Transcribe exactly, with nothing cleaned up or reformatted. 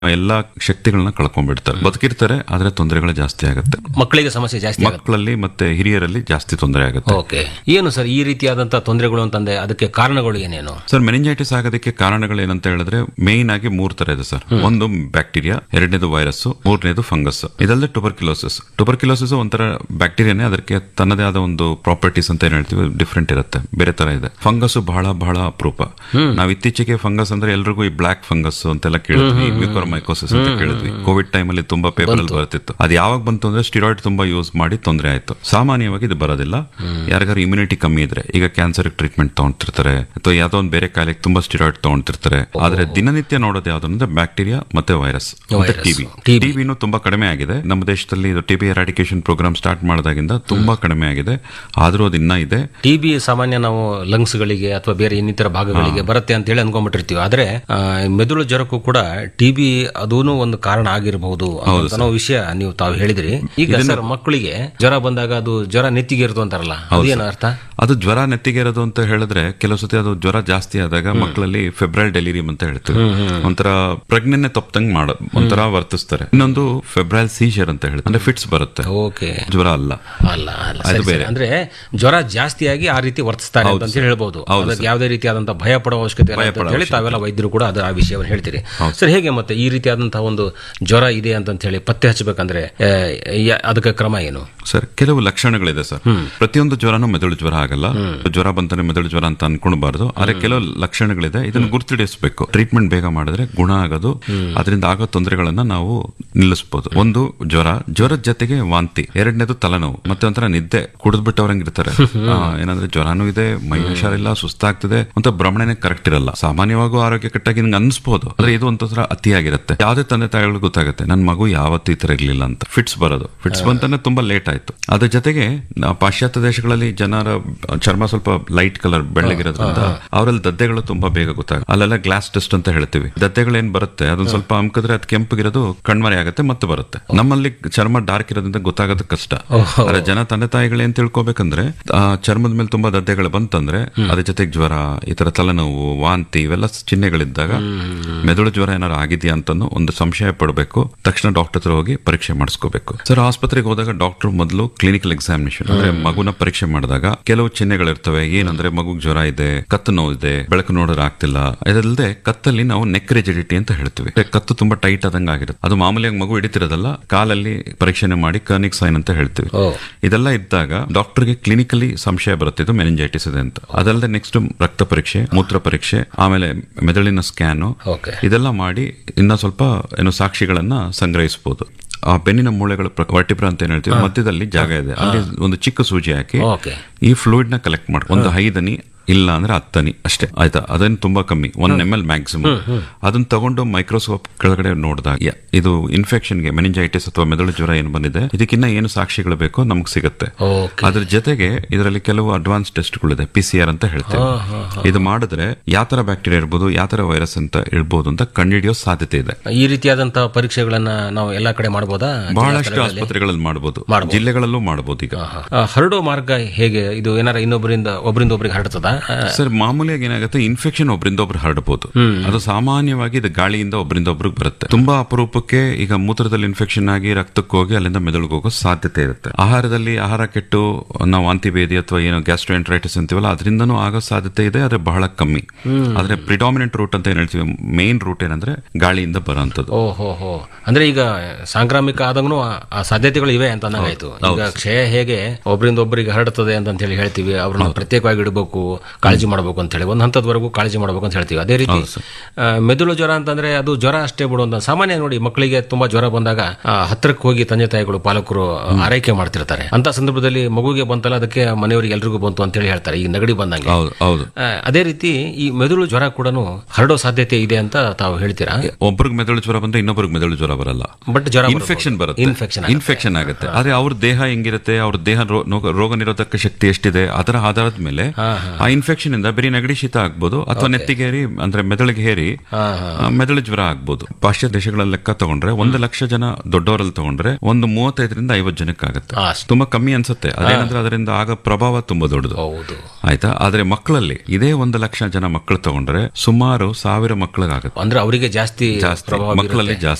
ಎಲ್ಲಾ ಶಕ್ತಿಗಳನ್ನ ಕಳ್ಕೊಂಡ್ಬಿಡ್ತಾರೆ. ಬದುಕಿರ್ತಾರೆ ಆದ್ರೆ ತೊಂದರೆಗಳು ಜಾಸ್ತಿ ಆಗುತ್ತೆ. ಮಕ್ಕಳಿಗೆ ಸಮಸ್ಯೆ ಜಾಸ್ತಿ ಆಗುತ್ತೆ. ಮಕ್ಕಳಲ್ಲಿ ಮತ್ತೆ ಹಿರಿಯರಲ್ಲಿ ಜಾಸ್ತಿ ತೊಂದರೆ ಆಗುತ್ತೆ. ಓಕೆ, ಏನು ಸರ್ ಈ ರೀತಿಯಾದಂತಹ ತೊಂದರೆಗಳು ಅಂತಂದ್ರೆ ಅದಕ್ಕೆ ಕಾರಣಗಳು ಏನೇನು ಸರ್? ಮೆನಿಂಜೈಟಿಸ್ ಆಗೋದಕ್ಕೆ ಕಾರಣಗಳು ಏನಂತ ಹೇಳಿದ್ರೆ ಮೇನ್ ಆಗಿ ಮೂರ್ ತರ ಇದೆ ಸರ್. ಒಂದು ಬ್ಯಾಕ್ಟೀರಿಯಾ, ಎರಡನೇದು ವೈರಸ್, ಮೂರನೇದು ಫಂಗಸ್. ಇದಲ್ಲದೆ ಟುಬರ್ಕ್ಯುಲೋಸಿಸ್. ಟುಬರ್ಕ್ಯುಲೋಸಿಸ್ ಒಂಥರ ಬ್ಯಾಕ್ಟೀರಿಯಾನೇ, ಅದಕ್ಕೆ ತನ್ನದೇ ಆದ ಒಂದು ಪ್ರಾಪರ್ಟೀಸ್ ಅಂತ ಏನ್ ಹೇಳ್ತೀವಿ ಡಿಫ್ರೆಂಟ್ ಇರುತ್ತೆ, ಬೇರೆ ತರ ಇದೆ. ಫಂಗಸ್ ಬಹಳ ಬಹಳ ಅಪರೂಪ. ನಾವು ಇತ್ತೀಚೆಗೆ ಫಂಗಸ್ ಅಂದ್ರೆ ಎಲ್ರಿಗೂ ಈ ಬ್ಲಾಕ್ ಫಂಗಸ್ ಅಂತೆಲ್ಲ ಕೇಳಿದ್ವಿ, ಮ್ಯೂಕೋರಮೈಕೋಸಿಸ್ ಅಂತ ಕೇಳಿದ್ವಿ. ಕೋವಿಡ್ ಟೈಮ್ ಅಲ್ಲಿ ತುಂಬಾ ಪೇಪರ್ ಅಲ್ಲಿ ಬರ್ತಿತ್ತು. ಅದು ಯಾವಾಗ ಬಂತು ಅಂದ್ರೆ ಸ್ಟಿರಾಯ್ಡ್ ತುಂಬಾ ಯೂಸ್ ಮಾಡಿ ತೊಂದರೆ ಆಯ್ತು. ಸಾಮಾನ್ಯವಾಗಿ ಇದು ಬರೋದಿಲ್ಲ. ಯಾರಿಗಾರು ಇಮ್ಯುನಿಟಿ ಕಮ್ಮಿ ಇದ್ರೆ, ಈಗ ಕ್ಯಾನ್ಸರ್ ಟ್ರೀಟ್ಮೆಂಟ್ ತಗೊಂತಿರ್ತಾರೆ ಅಥವಾ ಯಾವ್ದೋ ಒಂದು ಬೇರೆ ಕಾಯಿಲೆಗೆ ತುಂಬಾ ಸ್ಟಿರಾಯ್ಡ್ ತಗೊಂತಿರ್ತಾರೆ. ಆದ್ರೆ ದಿನನಿತ್ಯ ನೋಡೋದು ಯಾವ್ದು ಅಂದ್ರೆ ಬ್ಯಾಕ್ಟೀರಿಯಾ ಮತ್ತೆ ವೈರಸ್ ಮತ್ತೆ ಟಿಬಿ. ಟಿಬಿನೂ ತುಂಬಾ ಕಡಿಮೆ ಆಗಿದೆ ನಮ್ಮ ದೇಶದಲ್ಲಿ. ಇದು ಟಿಬಿ ಎರಾಡಿಕೇಶನ್ ಪ್ರೋಗ್ರಾಮ್ ಸ್ಟಾರ್ಟ್ ಮಾಡಿದಾಗಿಂದ ತುಂಬಾ ಕಡಿಮೆ ಆಗಿದೆ. ಆದ್ರೂ ಅದು ಇನ್ನ ಇದೆ. ಟಿಬಿ ಸಾಮಾನ್ಯ ನಾವು ಲಂಗ್ಸ್ ಗಳಿಗೆ ಅಥವಾ ಬೇರೆ ಇನ್ನಿತರ ಭಾಗಗಳಿಗೆ ಬರುತ್ತೆ ಅಂತ ಹೇಳಿ ಅನ್ಕೊಂಡ್ಬಿಟ್ಟಿರ್ತೀವಿ. ಆದ್ರೆ ಆ, ಮೆದುಳು ಜ್ವರಕ್ಕೂ ಕೂಡ ಟಿಬಿ ಅದೂನು ಒಂದು ಕಾರಣ ಆಗಿರಬಹುದು ಅನ್ನೋ ವಿಷಯ ನೀವು ತಾವು ಹೇಳಿದ್ರಿ. ಈಗ ಸರ್ ಮಕ್ಕಳಿಗೆ ಜ್ವರ ಬಂದಾಗ ಅದು ಜ್ವರ ನೆತ್ತಿಗೆ ಇರುತ್ತೋ ಅಂತಾರಲ್ಲ, ಅದೇನ ಅರ್ಥ? ಅದು ಜ್ವರ ನೆತ್ತಿಗೆ ಇರೋದು ಅಂತ ಹೇಳಿದ್ರೆ ಕೆಲವು ಸತಿ ಅದು ಜ್ವರ ಜಾಸ್ತಿ ಆದಾಗ ಮಕ್ಕಳಲ್ಲಿ ಫೆಬ್ರೈಲ್ ಡೆಲಿರಿಯಂ ಅಂತ ಹೇಳ್ತೀವಿ. ಒಂಥರ ಪ್ರಜ್ಞೆನೆ ತಪ್ಪದಂಗ್ ಮಾಡ ಒಂಥರ ವರ್ತಿಸ್ತಾರೆ. ಇನ್ನೊಂದು ಫೆಬ್ರೈಲ್ ಸೀಜರ್ ಅಂತ ಹೇಳಿ, ಅಂದ್ರೆ ಫಿಟ್ಸ್ ಬರುತ್ತೆ. ಓಕೆ, ಜ್ವರ ಅಲ್ಲ ಅಲ್ಲ ಅಲ್ಲ ಅದು ಬೇರೆ. ಅಂದ್ರೆ ಜ್ವರ ಜಾಸ್ತಿಯಾಗಿ ಆ ರೀತಿ ವರ್ತಿಸ್ತಾರೆ ಅಂತ ಹೇಳ್ಬಹುದು. ಅದಕ್ಕೆ ಯಾವುದೇ ರೀತಿಯಾದಂತಹ ಭಯ ಪಡುವ ಅವಶ್ಯಕತೆ ಇಲ್ಲ ಅಂತ ಹೇಳಿ ತಾವೆಲ್ಲ ವೈದ್ಯರು ಕೂಡ ಅದು ಆ ವಿಷಯವನ್ನು ಹೇಳ್ತೀರಿ. ಸರ್ ಹೇಗೆ ಮತ್ತೆ ಈ ರೀತಿಯಾದಂತಹ ಒಂದು ಜ್ವರ ಇದೆ ಅಂತ ಹೇಳಿ ಪತ್ತೆ ಹಚ್ಚಬೇಕಂದ್ರೆ ಅದಕ್ಕೆ ಕ್ರಮ ಏನು ಸರ್? ಕೆಲವು ಲಕ್ಷಣಗಳಿದೆ ಸರ್. ಪ್ರತಿಯೊಂದು ಜ್ವರನೂ ಮೆದುಳು ಜ್ವರ ಆಗಲ್ಲ. ಜ್ವರ ಬಂತಾನೆ ಮೆದುಳು ಜ್ವರ ಅಂತ ಅನ್ಕೊಳ್ಬಾರ್ದು. ಆದ್ರೆ ಕೆಲವು ಲಕ್ಷಣಗಳಿದೆ, ಇದನ್ನು ಗುರುತಿಡಿಸಬೇಕು. ಟ್ರೀಟ್ಮೆಂಟ್ ಬೇಗ ಮಾಡಿದ್ರೆ ಗುಣ ಆಗೋದು, ಅದರಿಂದ ಆಗೋ ತೊಂದರೆಗಳನ್ನ ನಾವು ನಿಲ್ಲಿಸಬಹುದು. ಒಂದು ಜ್ವರ, ಜ್ವರದ ಜೊತೆಗೆ ವಾಂತಿ, ಎರಡನೇದು ತಲೆನೋವು, ಮತ್ತೆ ಒಂಥರ ನಿದ್ದೆ ಕುಡಿದ್ಬಿಟ್ಟವ್ರಂಗಿರ್ತಾರೆ. ಏನಂದ್ರೆ ಜ್ವರನೂ ಇದೆ, ಮೈ ಹುಷಾರಿಲ್ಲ, ಸುಸ್ತಾಗ್ತದೆ ಅಂತ ಭ್ರಮಣನೆ ಕರೆಕ್ಟ್ ಇರಲ್ಲ. ಸಾಮಾನ್ಯವಾಗೂ ಆರೋಗ್ಯ ಕೆಟ್ಟಾಗಿ ನಿಂಗೆ ಅನ್ಸ್ಬೋದು, ಆದ್ರೆ ಇದು ಒಂಥರ ಅತಿಯಾಗಿರುತ್ತೆ. ಯಾವುದೇ ತಂದೆ ತಾಯಿಗಳು ಗೊತ್ತಾಗುತ್ತೆ ನನ್ನ ಮಗು ಯಾವತ್ತೂ ಈ ತರ ಇರ್ಲಿಲ್ಲ ಅಂತ. ಫಿಟ್ಸ್ ಬರೋದು, ಫಿಟ್ಸ್ ಬಂತಾನೆ ತುಂಬಾ ಲೇಟ್ ಆಯ್ತು. ಅದ್ರ ಜೊತೆಗೆ ಪಾಶ್ಚಾತ್ಯ ದೇಶಗಳಲ್ಲಿ ಜನರ ಚರ್ಮ ಸ್ವಲ್ಪ ಲೈಟ್ ಕಲರ್ ಬೆಳ್ಳಗಿರೋದ್ರಿಂದ ಅವರಲ್ಲಿ ದದ್ದೆಗಳು ತುಂಬಾ ಬೇಗ ಗೊತ್ತಾಗ. ಅಲ್ಲೆಲ್ಲ ಗ್ಲಾಸ್ ಟೆಸ್ಟ್ ಅಂತ ಹೇಳ್ತೀವಿ. ದದ್ದೆಗಳು ಏನ್ ಬರುತ್ತೆ ಅದನ್ನ ಸ್ವಲ್ಪ ಅಮ್ಕಿದ್ರೆ ಅದು ಕೆಂಪಗಿರೋದು ಕಣ್ಮರೆ ಆಗುತ್ತೆ ಮತ್ತೆ ಬರುತ್ತೆ. ನಮ್ಮಲ್ಲಿ ಚರ್ಮ ಡಾರ್ಕ್ ಇರೋದ್ರಿಂದ ಗೊತ್ತಾಗೋದು ಕಷ್ಟ. ಆದ್ರೆ ಜನ ತಂದೆ ತಾಯಿಗಳು ಏನ್ ತಿಳ್ಕೊಬೇಕಂದ್ರೆ ಆ ಚರ್ಮದ ಮೇಲೆ ತುಂಬಾ ದದ್ದೆಗಳು ಬಂತಂದ್ರೆ ಅದ್ರ ಜೊತೆಗೆ ಜ್ವರ, ಈ ತರ ತಲೆನೋವು, ವಾಂತಿ ಇವೆಲ್ಲ ಚಿಹ್ನೆಗಳಿದ್ದಾಗ ಮೆದುಳು ಜ್ವರ ಏನಾರು ಆಗಿದೆಯಾ ಅಂತ ಒಂದು ಸಂಶಯ ಪಡಬೇಕು. ತಕ್ಷಣ ಡಾಕ್ಟರ್ ಹತ್ರ ಹೋಗಿ ಪರೀಕ್ಷೆ ಮಾಡಿಸ್ಕೋಬೇಕು. ಸರ್ ಆಸ್ಪತ್ರೆಗೆ ಹೋದಾಗ ಡಾಕ್ಟರ್ ಮೊದಲು ಕ್ಲಿನಿಕಲ್ ಎಕ್ಸಾಮಿನೇಷನ್ ಅಂದ್ರೆ ಮಗುನ ಪರೀಕ್ಷೆ ಮಾಡಿದಾಗ ಕೆಲವು ಚಿಹ್ನೆಗಳಿರ್ತವೆ. ಏನಂದ್ರೆ ಮಗು ಜ್ವರ ಇದೆ, ಕತ್ತು ನೋವು ಇದೆ, ಬೆಳಕು ನೋಡೋರು ಆಗ್ತಿಲ್ಲ. ಇದಲ್ಲದೆ ಕತ್ತಲ್ಲಿ ನಾವು ನೆಕ್ ರಿಜಿಡಿಟಿ ಅಂತ ಹೇಳ್ತೀವಿ. ಕತ್ತು ತುಂಬಾ ಟೈಟ್ ಆದಂಗ ಆಗಿರುತ್ತೆ. ಅದು ಮಾಮೂಲಿಯಾಗಿ ಮಗು ಹಿಡಿತಿರೋದಲ್ಲ, ಕಾಲಲ್ಲಿ ಪರೀಕ್ಷೆನೆ ಮಾಡಿ ಕರ್ನಿಕ್ ಸೈನ್ ಅಂತ ಹೇಳ್ತೀವಿ. ಇದೆಲ್ಲ ಇದ್ದಾಗ ಡಾಕ್ಟರ್ಗೆ ಕ್ಲಿನಿಕಲಿ ಸಂಶಯ ಬರುತ್ತೆ ಇದು ಮೆನಿಂಜೈಟಿಸ್ ಇದೆ ಅಂತ. ಅದಲ್ಲದೆ ನೆಕ್ಸ್ಟ್ ರಕ್ತ ಪರೀಕ್ಷೆ, ಮೂತ್ರ ಪರೀಕ್ಷೆ, ಆಮೇಲೆ ಮೆದುಳಿನ ಸ್ಕ್ಯಾನ್, ಇದೆಲ್ಲ ಮಾಡಿ ಇನ್ನ ಸ್ವಲ್ಪ ಏನು ಸಾಕ್ಷಿಗಳನ್ನ ಸಂಗ್ರಹಿಸಬಹುದು. ಆ ಬೆನ್ನಿನ ಮೂಳೆಗಳ ವರ್ಟಿಬ್ರಾ ಅಂತ ಏನ್ ಹೇಳ್ತೀವಿ, ಮಧ್ಯದಲ್ಲಿ ಜಾಗ ಇದೆ, ಅಲ್ಲಿ ಒಂದು ಚಿಕ್ಕ ಸೂಜಿ ಹಾಕಿ ಈ ಫ್ಲೂಯಿಡ್ ನ ಕಲೆಕ್ಟ್ ಮಾಡಿ ಒಂದು ಐದನಿ ಇಲ್ಲ ಅಂದ್ರೆ ಹತ್ತನಿ ಅಷ್ಟೇ ಆಯ್ತಾ. ಅದೇನು ತುಂಬಾ ಕಮ್ಮಿ, ಒನ್ ಎಮ್ ಎಲ್ ಮ್ಯಾಕ್ಸಿಮಮ್. ಅದನ್ನ ತಗೊಂಡು ಮೈಕ್ರೋಸ್ಕೋಪ್ ಕೆಳಗಡೆ ನೋಡಿದಾಗ ಇದು ಇನ್ಫೆಕ್ಷನ್ಗೆ ಮೆನಿಂಜೈಟಿಸ್ ಅಥವಾ ಮೆದುಳು ಜ್ವರ ಏನು ಬಂದಿದೆ ಇದಕ್ಕಿನ್ನ ಏನು ಸಾಕ್ಷಿಗಳು ಬೇಕೋ ನಮ್ಗೆ ಸಿಗುತ್ತೆ. ಅದ್ರ ಜೊತೆಗೆ ಇದರಲ್ಲಿ ಕೆಲವು ಅಡ್ವಾನ್ಸ್ ಟೆಸ್ಟ್ಗಳಿದೆ, ಪಿ ಸಿ ಆರ್ ಅಂತ ಹೇಳ್ತೇವೆ. ಇದು ಮಾಡಿದ್ರೆ ಯಾವ ತರ ಬ್ಯಾಕ್ಟೀರಿಯಾ ಇರ್ಬೋದು, ಯಾವ ತರ ವೈರಸ್ ಅಂತ ಇರ್ಬೋದು ಅಂತ ಕಂಡುಹಿಡಿಯೋ ಸಾಧ್ಯತೆ ಇದೆ. ಈ ರೀತಿಯಾದಂತಹ ಪರೀಕ್ಷೆಗಳನ್ನ ನಾವು ಎಲ್ಲಾ ಕಡೆ ಮಾಡಬಹುದಾ? ಬಹಳಷ್ಟು ಆಸ್ಪತ್ರೆಗಳಲ್ಲಿ ಮಾಡಬಹುದು, ಜಿಲ್ಲೆಗಳಲ್ಲೂ ಮಾಡಬಹುದು. ಈಗ ಹರಡೋ ಮಾರ್ಗ ಹೇಗೆ? ಇದು ಏನಾರ ಇನ್ನೊಬ್ಬರಿಂದ ಒಬ್ಬರಿಂದ ಒಬ್ಬರಿಗೆ ಹರಡ್ತದ ಸರ್? ಮಾಮೂಲಿಯಾಗಿ ಏನಾಗುತ್ತೆ, ಇನ್ಫೆಕ್ಷನ್ ಒಬ್ಬರಿಂದ ಒಬ್ರು ಹರಡಬಹುದು. ಅದು ಸಾಮಾನ್ಯವಾಗಿ ಇದು ಗಾಳಿಯಿಂದ ಒಬ್ಬರಿಂದ ಒಬ್ರಿಗೆ ಬರುತ್ತೆ. ತುಂಬಾ ಅಪರೂಪಕ್ಕೆ ಈಗ ಮೂತ್ರದಲ್ಲಿ ಇನ್ಫೆಕ್ಷನ್ ಆಗಿ ರಕ್ತಕ್ಕೆ ಹೋಗಿ ಅಲ್ಲಿಂದ ಮೆದುಳಿಗೆ ಹೋಗೋ ಸಾಧ್ಯತೆ ಇರುತ್ತೆ. ಆಹಾರದಲ್ಲಿ ಆಹಾರ ಕೆಟ್ಟು ನಾವು ವಾಂತಿ ಭೇದಿ ಅಥವಾ ಏನೋ ಗ್ಯಾಸ್ಟ್ರೋಎಂಟ್ರೈಟಿಸ್ ಅಂತೀವಲ್ಲ ಅದರಿಂದನೂ ಆಗೋ ಸಾಧ್ಯತೆ ಇದೆ, ಆದ್ರೆ ಬಹಳ ಕಮ್ಮಿ. ಆದ್ರೆ ಪ್ರಿಡಾಮಿನೆಂಟ್ ರೂಟ್ ಅಂತ ಏನ್ ಹೇಳ್ತೀವಿ, ಮೇನ್ ರೂಟ್ ಏನಂದ್ರೆ ಗಾಳಿಯಿಂದ ಬರೋಂಥದ್ದು. ಓಹೋ, ಅಂದ್ರೆ ಈಗ ಸಾಂಕ್ರಾಮಿಕ ಆದಂಗೂ ಆ ಸಾಧ್ಯತೆಗಳು ಇವೆ ಅಂತ ಅನ್ನಂಗಾಯ್ತು. ಈಗ ಕ್ಷಯ ಹೇಗೆ ಒಬ್ಬರಿಂದ ಒಬ್ಬರಿಗೆ ಹರಡುತ್ತದೆ ಅಂತ ಹೇಳಿ ಹೇಳ್ತೀವಿ, ಅವ್ರನ್ನ ಪ್ರತ್ಯೇಕವಾಗಿ ಇಡಬೇಕು, ಕಾಳಜಿ ಮಾಡಬೇಕು ಅಂತ ಹೇಳಿ ಒಂದು ಹಂತದವರೆಗೂ ಕಾಳಜಿ ಮಾಡಬೇಕು ಅಂತ ಹೇಳ್ತೀವಿ. ಅದೇ ರೀತಿ ಮೆದುಳು ಜ್ವರ ಅಂತಂದ್ರೆ ಅದು ಜ್ವರ ಅಷ್ಟೇ ಬಿಡುವಂತ. ಸಾಮಾನ್ಯ ನೋಡಿ ಮಕ್ಕಳಿಗೆ ತುಂಬಾ ಜ್ವರ ಬಂದಾಗ ಹತ್ತಿರಕ್ಕೆ ಹೋಗಿ ತಂದೆ ತಾಯಿಗಳು ಪಾಲಕರು ಆರೈಕೆ ಮಾಡ್ತಿರ್ತಾರೆ. ಅಂತ ಸಂದರ್ಭದಲ್ಲಿ ಮಗುಗೆ ಬಂತಲ್ಲ ಅದಕ್ಕೆ ಮನೆಯವರಿಗೆ ಎಲ್ರಿಗೂ ಬಂತು ಅಂತ ಹೇಳಿ ಹೇಳ್ತಾರೆ, ಈ ನೆಗಡಿ ಬಂದಂಗೆ. ಅದೇ ರೀತಿ ಈ ಮೆದುಳು ಜ್ವರ ಕೂಡ ಹರಡೋ ಸಾಧ್ಯತೆ ಇದೆ ಅಂತ ತಾವು ಹೇಳ್ತೀರಾ? ಒಬ್ಬರಿಗೆ ಮೆದುಳು ಜ್ವರ ಬಂದ್ರೆ ಇನ್ನೊಬ್ಬರಿಗೆ ಮೆದುಳು ಜ್ವರ ಬರಲ್ಲ, ಬಟ್ ಜ್ವರ ಇನ್ಫೆಕ್ಷನ್ ಬರುತ್ತೆ, ಇನ್ಫೆಕ್ಷನ್ ಇನ್ಫೆಕ್ಷನ್ ಆಗುತ್ತೆ. ಆದ್ರೆ ಅವ್ರ ದೇಹ ಹೆಂಗಿರುತ್ತೆ, ಅವ್ರ ದೇಹ ರೋಗ ನಿರೋಧಕ ಶಕ್ತಿ ಎಷ್ಟಿದೆ ಅದರ ಆಧಾರದ ಮೇಲೆ ಆ ಇನ್ಫೆಕ್ಷನ್ ಇಂದ ಬರೀ ನೆಗಡಿ ಶೀತ ಆಗ್ಬೋದು ಅಥವಾ ನೆತ್ತಿಗೆ ಹೇರಿ ಅಂದ್ರೆ ಮೆದುಳಿಗೆ ಹೇರಿ ಹಾ, ಹಾ. ಆ, ಮೆದುಳು ಜ್ವರ ಆಗ್ಬೋದು. ಪಾಶ್ಚಾತ್ಯ ದೇಶಗಳ ಲೆಕ್ಕ ತಗೊಂಡ್ರೆ ಒಂದು ಲಕ್ಷ ಜನ ದೊಡ್ಡವರಲ್ಲಿ ತಗೊಂಡ್ರೆ ಒಂದು ಮೂವತ್ತೈದರಿಂದ ಐವತ್ತು ಜನಕ್ಕೆ ಆಗುತ್ತೆ. ಆ, ತುಂಬಾ ಕಮ್ಮಿ ಅನ್ಸುತ್ತೆ. ಅದೇನಂದ್ರೆ ಅದರಿಂದ ಆಗ ಪ್ರಭಾವ ತುಂಬಾ ದೊಡ್ಡದು. ಹೌದು. ಆಯ್ತಾ. ಆದ್ರೆ ಮಕ್ಕಳಲ್ಲಿ ಇದೇ ಒಂದು ಲಕ್ಷ ಜನ ಮಕ್ಕಳು ತಗೊಂಡ್ರೆ ಸುಮಾರು ಸಾವಿರ ಮಕ್ಕಳಿಗಾಗುತ್ತೆ. ಅಂದ್ರೆ ಅವರಿಗೆ ಜಾಸ್ತಿ ಜಾಸ್ತಿ ಪ್ರಭಾವ ಮಕ್ಕಳಲ್ಲಿ ಜಾಸ್ತಿ